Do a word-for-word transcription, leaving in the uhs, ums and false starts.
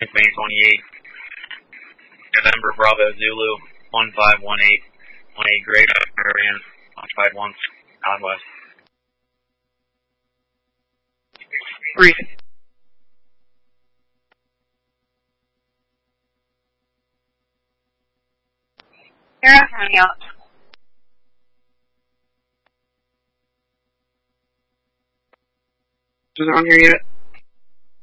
May twenty-eight. November Bravo Zulu one five one eight one eight Great Arian one five one Southwest. Briefing. Sarah, running out. Is it on here yet?